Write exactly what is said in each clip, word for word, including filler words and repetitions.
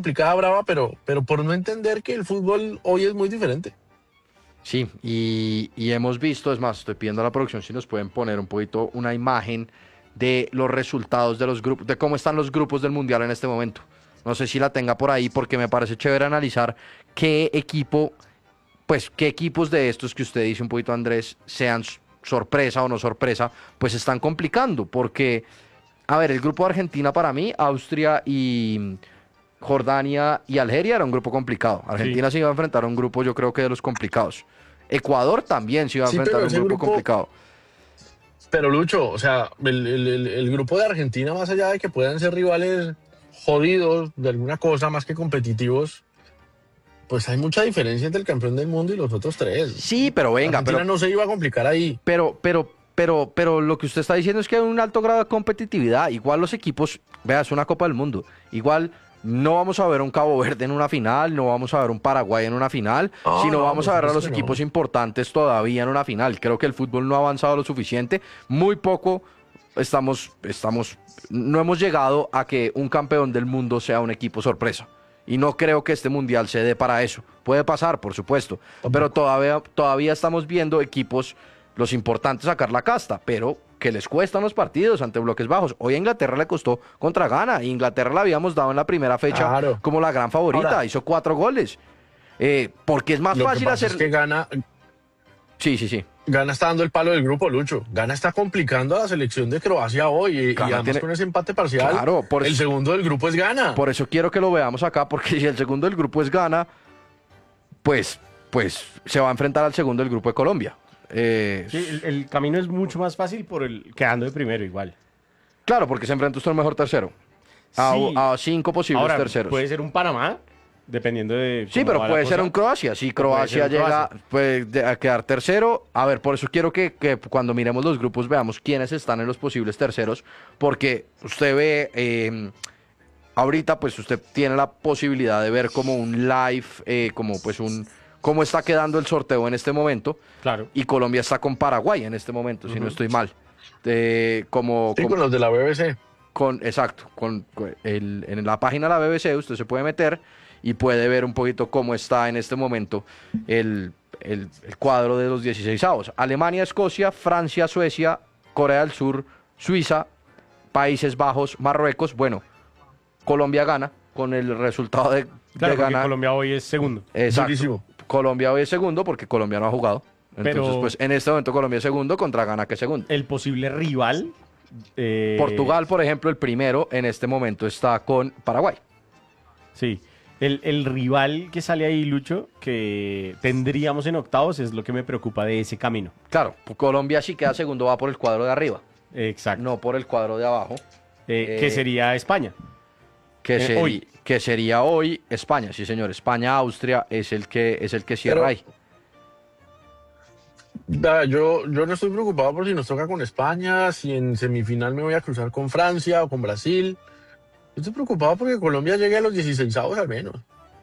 complicada, brava, pero, pero por no entender que el fútbol hoy es muy diferente. Sí, y, y hemos visto, es más, estoy pidiendo a la producción si nos pueden poner un poquito una imagen de los resultados de los grupos, de cómo están los grupos del Mundial en este momento. No sé si la tenga por ahí porque me parece chévere analizar qué equipo, pues qué equipos de estos que usted dice un poquito, Andrés, sean s- sorpresa o no sorpresa, pues están complicando. Porque, a ver, el grupo de Argentina para mí, Austria y Jordania y Algeria era un grupo complicado. Sí. Argentina se iba a enfrentar a un grupo, yo creo que de los complicados. Ecuador también se iba a Sí, enfrentar pero a un ese grupo grupo, complicado. pero Lucho, o sea, el, el- el- el grupo de Argentina, más allá de que puedan ser rivales jodidos de alguna cosa más que competitivos, pues hay mucha diferencia entre el campeón del mundo y los otros tres. Sí, pero venga, Argentina pero, no se iba a complicar ahí. pero, pero, pero, pero lo que usted está diciendo es que hay un alto grado de competitividad. Igual los equipos, vea, es una Copa del Mundo. Igual no vamos a ver un Cabo Verde en una final, no vamos a ver un Paraguay en una final, No, sino no, vamos por a ver a supuesto los que equipos no. importantes todavía en una final. Creo que el fútbol no ha avanzado lo suficiente. Muy poco estamos, estamos, no hemos llegado a que un campeón del mundo sea un equipo sorpresa. Y no creo que este mundial se dé para eso. Puede pasar, por supuesto. Pero Tampoco. todavía, todavía estamos viendo equipos, los importantes, sacar la casta, pero que les cuestan los partidos ante bloques bajos. Hoy a Inglaterra le costó contra Ghana. Inglaterra la habíamos dado en la primera fecha Claro. como la gran favorita. Ahora, Hizo cuatro goles. Eh, porque es más lo que fácil pasa es hacer. que Gana, Sí, sí, sí. Gana está dando el palo del grupo, Lucho. Gana está complicando a la selección de Croacia hoy. Y, y Ghana además tiene. con ese empate parcial, Claro, por el eso, segundo del grupo es Gana. por eso quiero que lo veamos acá, porque si el segundo del grupo es Ghana, pues, pues se va a enfrentar al segundo del grupo de Colombia. Eh, Sí, el, el camino es mucho más fácil por el quedando de primero igual. claro, porque se enfrenta usted al mejor tercero. A, Sí. a cinco posibles Ahora, terceros. puede ser un Panamá, dependiendo de Sí, cómo pero va la puede ser cosa. un Croacia. Si O puede Croacia ser un llega Croacia. pues, de- a quedar tercero, a ver, por eso quiero que, que cuando miremos los grupos veamos quiénes están en los posibles terceros, porque usted ve, eh, ahorita pues usted tiene la posibilidad de ver como un live, eh, como pues un, cómo está quedando el sorteo en este momento, Claro. y Colombia está con Paraguay en este momento, si no Ujú. estoy mal. Eh, como, Sí, como- con los de la B B C. con, exacto, con, con el- en la página de la B B C usted se puede meter y puede ver un poquito cómo está en este momento el, el- el cuadro de los dieciseisavos. Alemania, Escocia, Francia, Suecia, Corea del Sur, Suiza, Países Bajos, Marruecos. Bueno, Colombia gana con el resultado de, Claro, de porque Ghana. Colombia hoy es segundo. Exacto. Durísimo. Colombia hoy es segundo porque Colombia no ha jugado. Entonces, Pero- pues en este momento Colombia es segundo contra Ghana que es segundo. El posible rival. eh, Portugal, por ejemplo, el primero en este momento está con Paraguay. Sí. El, el rival que sale ahí, Lucho, que tendríamos en octavos, es lo que me preocupa de ese camino. Claro, Colombia si queda segundo va por el cuadro de arriba, Exacto. no por el cuadro de abajo, Eh, eh, que sería España. que, Eh, seri- hoy. que sería hoy España, sí señor, España, Austria es el que es el que cierra Pero- ahí. Da, yo, yo no estoy preocupado por si nos toca con España, si en semifinal me voy a cruzar con Francia o con Brasil. Yo estoy preocupado porque Colombia llegue a los dieciseisavos al menos.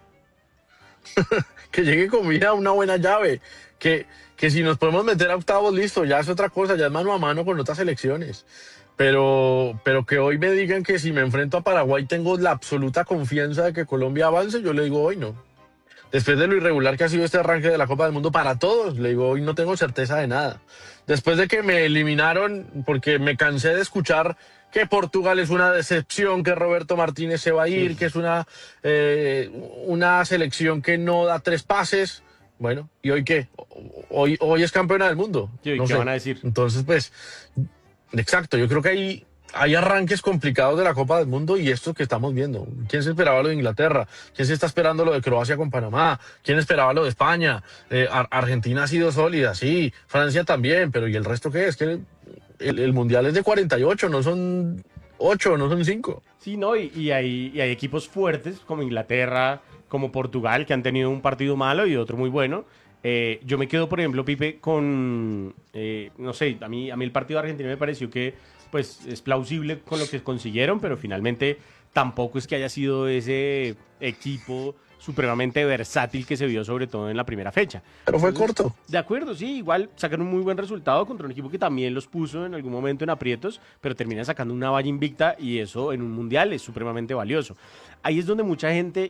Que llegue con vida una buena llave. Que, que si nos podemos meter a octavos, listo, ya es otra cosa, ya es mano a mano con otras selecciones. Pero, pero que hoy me digan que si me enfrento a Paraguay tengo la absoluta confianza de que Colombia avance, yo le digo hoy no. Después de lo irregular que ha sido este arranque de la Copa del Mundo para todos, le digo, hoy no tengo certeza de nada. Después de que me eliminaron, porque me cansé de escuchar que Portugal es una decepción, que Roberto Martínez se va a ir, que es una, eh, una selección que no da tres pases. Bueno, ¿y hoy qué? Hoy, hoy es campeona del mundo. ¿Y hoy No qué sé. van a decir? Entonces, pues, exacto, yo creo que hay, hay arranques complicados de la Copa del Mundo y esto que estamos viendo. ¿Quién se esperaba lo de Inglaterra? ¿Quién se está esperando lo de Croacia con Panamá? ¿Quién esperaba lo de España? Eh, Ar- Argentina ha sido sólida, sí. Francia también, pero ¿y el resto qué es? Que el, el- el Mundial es de cuarenta y ocho, no son ocho, no son cinco. Sí, ¿no? Y, y hay, y hay equipos fuertes como Inglaterra, como Portugal, que han tenido un partido malo y otro muy bueno. Eh, yo me quedo, por ejemplo, Pipe, con, eh, no sé, a mí, a mí el partido de Argentina me pareció que pues es plausible con lo que consiguieron, pero finalmente tampoco es que haya sido ese equipo supremamente versátil que se vio sobre todo en la primera fecha. Pero fue Entonces, corto. De acuerdo, sí, igual sacaron un muy buen resultado contra un equipo que también los puso en algún momento en aprietos, pero terminan sacando una valla invicta y eso en un mundial es supremamente valioso. Ahí es donde mucha gente